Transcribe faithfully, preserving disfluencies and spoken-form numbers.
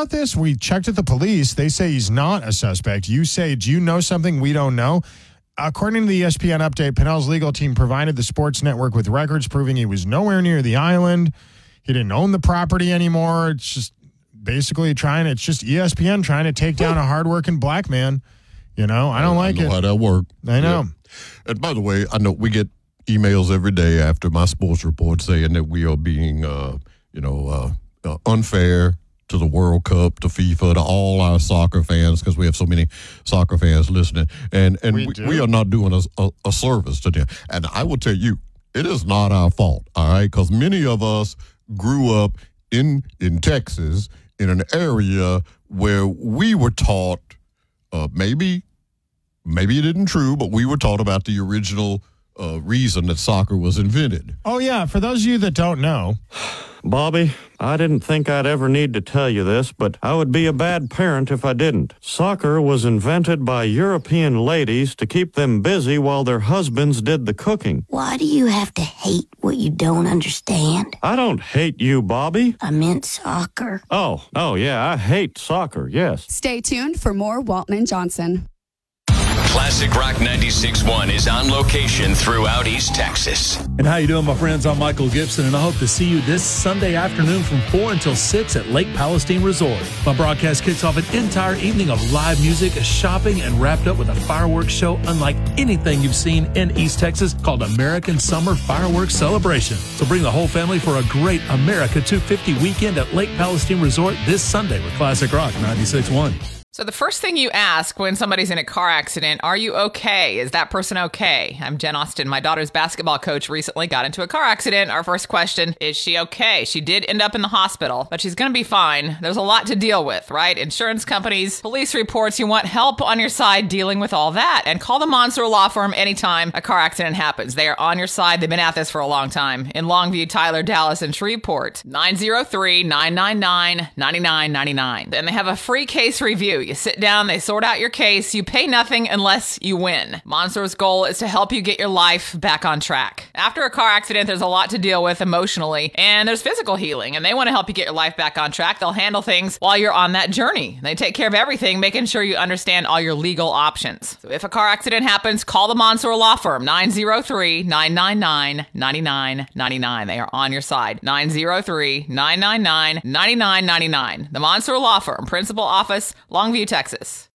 about this? We checked at the police. They say he's not a suspect. You say, do you know something we don't know? According to the E S P N update, Pinnell's legal team provided the sports network with records proving he was nowhere near the island. He didn't own the property anymore. It's just basically trying, it's just E S P N trying to take down a hardworking black man. You know, I don't like I know it. how that works. I know. Yeah. And by the way, I know we get emails every day after my sports report saying that we are being, uh, you know, uh, uh, unfair to the World Cup, to FIFA, to all our soccer fans, because we have so many soccer fans listening. And and We we, do. we are not doing a, a, a service to them. And I will tell you, it is not our fault, all right? Because many of us grew up in in Texas in an area where we were taught, uh, maybe, maybe it isn't true, but we were taught about the original uh, reason that soccer was invented. Oh, yeah. For those of you that don't know, Bobby, I didn't think I'd ever need to tell you this, but I would be a bad parent if I didn't. Soccer was invented by European ladies to keep them busy while their husbands did the cooking. Why do you have to hate what you don't understand? I don't hate you, Bobby. I meant soccer. Oh, oh yeah, I hate soccer, yes. Stay tuned for more Walton and Johnson. Classic Rock ninety-six point one is on location throughout East Texas. And how you doing, my friends? I'm Michael Gibson, and I hope to see you this Sunday afternoon from four until six at Lake Palestine Resort. My broadcast kicks off an entire evening of live music, shopping, and wrapped up with a fireworks show unlike anything you've seen in East Texas called American Summer Fireworks Celebration. So bring the whole family for a great America two fifty weekend at Lake Palestine Resort this Sunday with Classic Rock ninety-six point one. So the first thing you ask when somebody's in a car accident, are you okay? Is that person okay? I'm Jen Austin. My daughter's basketball coach recently got into a car accident. Our first question, is she okay? She did end up in the hospital, but she's going to be fine. There's a lot to deal with, right? Insurance companies, police reports. You want help on your side dealing with all that. And call the Monster Law Firm anytime a car accident happens. They are on your side. They've been at this for a long time. In Longview, Tyler, Dallas, and Shreveport. nine oh three, nine nine nine, nine nine nine nine. And they have a free case review. You sit down, they sort out your case, you pay nothing unless you win. Monster's goal is to help you get your life back on track. After a car accident, there's a lot to deal with emotionally, and there's physical healing, and they want to help you get your life back on track. They'll handle things while you're on that journey. They take care of everything, making sure you understand all your legal options. So if a car accident happens, call the Monster Law Firm, nine oh three, nine nine nine, nine nine nine nine. They are on your side, nine oh three, nine nine nine, nine nine nine nine. The Monster Law Firm, Principal Office, Longview, Texas.